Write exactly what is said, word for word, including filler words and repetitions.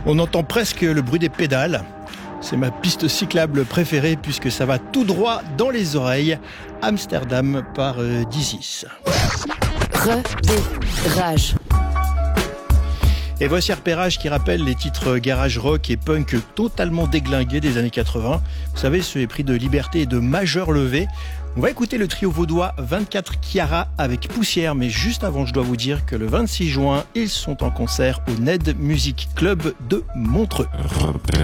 On entend presque le bruit des pédales. C'est ma piste cyclable préférée puisque ça va tout droit dans les oreilles. Amsterdam par euh, Dizzy. Repérage. Et voici un repérage qui rappelle les titres garage rock et punk totalement déglingués des années quatre-vingts. Vous savez, ceux épris de liberté et de majeur levé. On va écouter le trio vaudois vingt-quatre Chiara avec Poussière, mais juste avant, je dois vous dire que le vingt-six juin, ils sont en concert au Ned Music Club de Montreux.